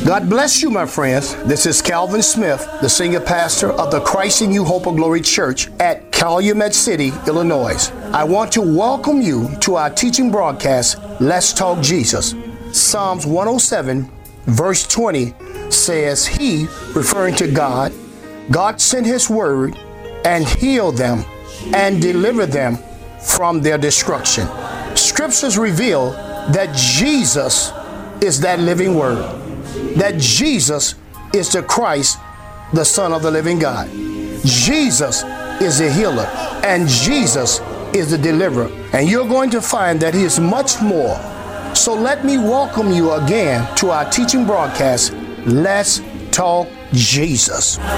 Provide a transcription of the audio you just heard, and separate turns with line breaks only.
God bless you, my friends. This is Calvin Smith, the senior pastor of the Christ in You Hope of Glory Church at Calumet City, Illinois. I want to welcome you to our teaching broadcast, Let's Talk Jesus. Psalms 107, verse 20 says, He, referring to God sent His word and healed them and delivered them from their destruction. Scriptures reveal that Jesus is that living word, that Jesus is the Christ, the Son of the living God. Jesus is the healer, and Jesus is the deliverer. And you're going to find that He is much more. So let me welcome you again to our teaching broadcast, Let's Talk Jesus.